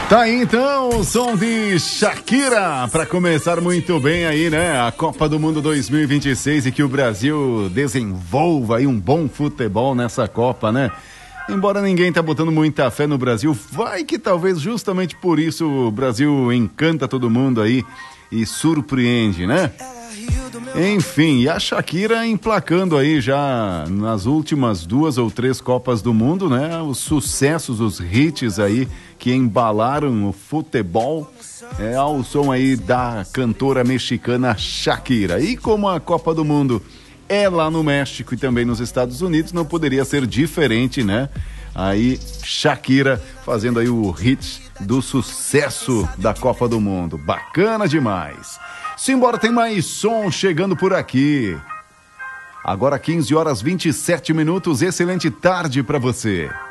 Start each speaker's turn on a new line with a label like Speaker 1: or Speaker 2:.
Speaker 1: Tá aí então o som de Shakira para começar muito bem aí, né? A Copa do Mundo 2026 e que o Brasil desenvolva aí um bom futebol nessa Copa, né? Embora ninguém tá botando muita fé no Brasil, vai que talvez justamente por isso o Brasil encanta todo mundo aí e surpreende, né? Enfim, e a Shakira emplacando aí já nas últimas 2 ou 3 Copas do Mundo, né? Os sucessos, os hits aí que embalaram o futebol ao som aí da cantora mexicana Shakira. E como a Copa do Mundo é lá no México e também nos Estados Unidos, não poderia ser diferente, né? Aí Shakira fazendo aí o hit do sucesso da Copa do Mundo. Bacana demais. Simbora, tem mais som chegando por aqui. Agora 15h27. Excelente tarde para você.